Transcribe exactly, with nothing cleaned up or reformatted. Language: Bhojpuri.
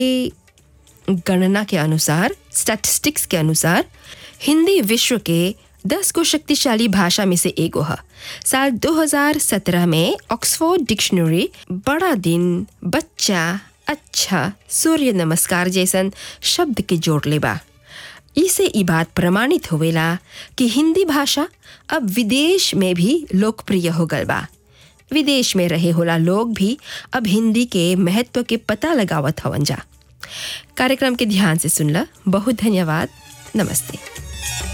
गणना के अनुसार, स्टैटिस्टिक्स के अनुसार हिंदी विश्व के दस को शक्तिशाली भाषा में से एक है। साल दो हज़ार सत्रह में ऑक्सफोर्ड डिक्शनरी बड़ा दिन, बच्चा, अच्छा, सूर्य नमस्कार जैसन शब्द के जोड़ लेबा। इसे ई बात प्रमाणित होवेला कि हिंदी भाषा अब विदेश में भी लोकप्रिय हो गल बा। विदेश में रहे होला लोग भी अब हिंदी के महत्व के पता लगावत हवन जा। कार्यक्रम के ध्यान से सुनला, बहुत धन्यवाद। नमस्ते।